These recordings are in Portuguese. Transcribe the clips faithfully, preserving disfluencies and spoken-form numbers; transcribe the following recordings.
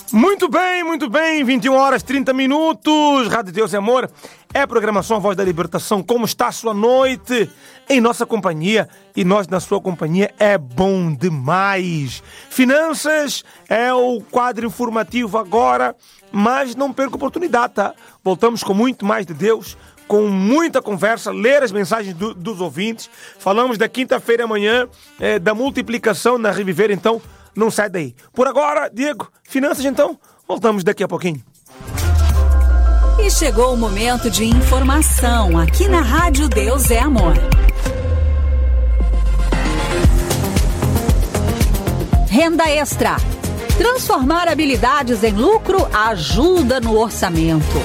Muito bem, muito bem, vinte e uma horas e trinta minutos, Rádio Deus e Amor, é a programação A Voz da Libertação. Como está a sua noite? Em nossa companhia, e nós na sua companhia, é bom demais. Finanças é o quadro informativo agora, mas não perca a oportunidade, tá? Voltamos com muito mais de Deus, com muita conversa, ler as mensagens do, dos ouvintes. Falamos da quinta-feira amanhã, é, da multiplicação na Reviver, então não sai daí. Por agora, Diego, finanças então, voltamos daqui a pouquinho. E chegou o momento de informação aqui na Rádio Deus é Amor. Renda extra. Transformar habilidades em lucro ajuda no orçamento.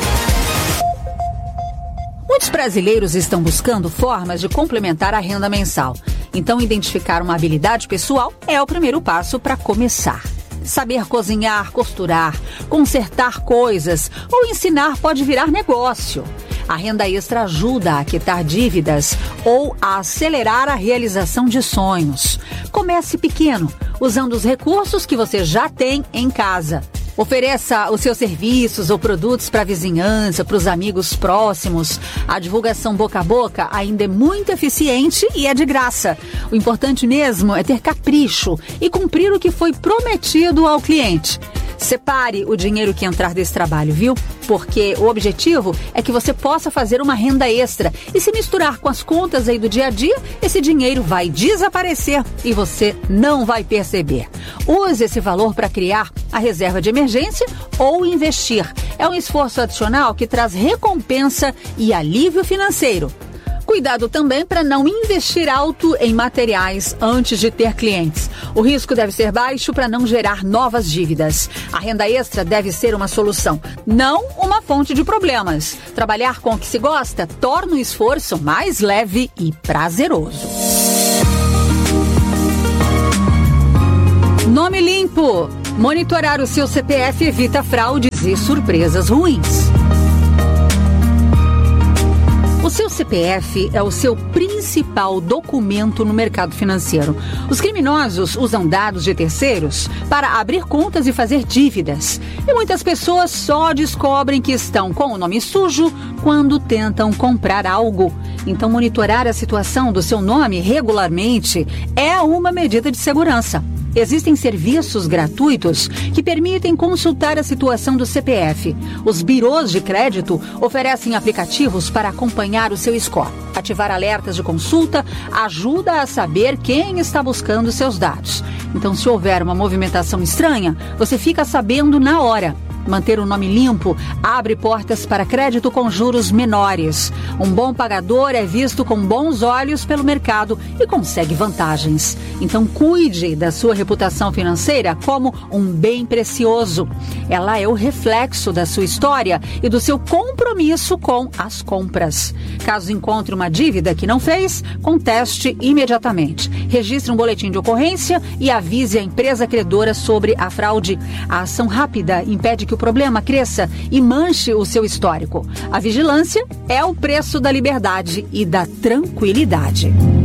Muitos brasileiros estão buscando formas de complementar a renda mensal. Então, identificar uma habilidade pessoal é o primeiro passo para começar. Saber cozinhar, costurar, consertar coisas ou ensinar pode virar negócio. A renda extra ajuda a quitar dívidas ou a acelerar a realização de sonhos. Comece pequeno, usando os recursos que você já tem em casa. Ofereça os seus serviços ou produtos para a vizinhança, para os amigos próximos. A divulgação boca a boca ainda é muito eficiente e é de graça. O importante mesmo é ter capricho e cumprir o que foi prometido ao cliente. Separe o dinheiro que entrar desse trabalho, viu? Porque o objetivo é que você possa fazer uma renda extra. E se misturar com as contas aí do dia a dia, esse dinheiro vai desaparecer e você não vai perceber. Use esse valor para criar a reserva de emergência ou investir. É um esforço adicional que traz recompensa e alívio financeiro. Cuidado também para não investir alto em materiais antes de ter clientes. O risco deve ser baixo para não gerar novas dívidas. A renda extra deve ser uma solução, não uma fonte de problemas. Trabalhar com o que se gosta torna o esforço mais leve e prazeroso. Nome limpo. Monitorar o seu C P F evita fraudes e surpresas ruins. O seu C P F é o seu principal documento no mercado financeiro. Os criminosos usam dados de terceiros para abrir contas e fazer dívidas. E muitas pessoas só descobrem que estão com o nome sujo quando tentam comprar algo. Então, monitorar a situação do seu nome regularmente é uma medida de segurança. Existem serviços gratuitos que permitem consultar a situação do C P F. Os birôs de crédito oferecem aplicativos para acompanhar o seu score. Ativar alertas de consulta ajuda a saber quem está buscando seus dados. Então, se houver uma movimentação estranha, você fica sabendo na hora. Manter o nome limpo abre portas para crédito com juros menores. Um bom pagador é visto com bons olhos pelo mercado e consegue vantagens. Então, cuide da sua reputação financeira como um bem precioso. Ela é o reflexo da sua história e do seu compromisso com as compras. Caso encontre uma dívida que não fez, conteste imediatamente. Registre um boletim de ocorrência e avise a empresa credora sobre a fraude. A ação rápida impede que o problema cresça e manche o seu histórico. A vigilância é o preço da liberdade e da tranquilidade.